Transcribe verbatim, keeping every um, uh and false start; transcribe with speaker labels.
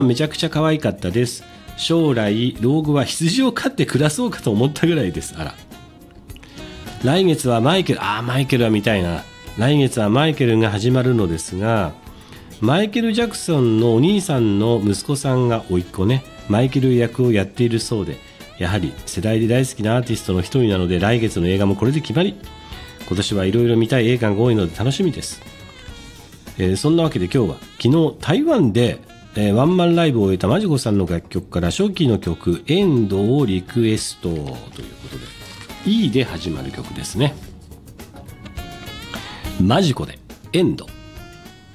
Speaker 1: めちゃくちゃ可愛かったです。将来老後は羊を飼って暮らそうかと思ったぐらいです。あら、来月はマイケル、あーマイケルは見たいな。来月はマイケルが始まるのですが、マイケル・ジャクソンのお兄さんの息子さんが甥っ子ね、マイケル役をやっているそうで、やはり世代で大好きなアーティストの一人なので、来月の映画もこれで決まり、今年はいろいろ見たい映画が多いので楽しみです。えー、そんなわけで今日は昨日台湾で、えー、ワンマンライブを終えたマジコさんの楽曲から初期の曲エンドをリクエストということで、 E で始まる曲ですね。マジコでエンド。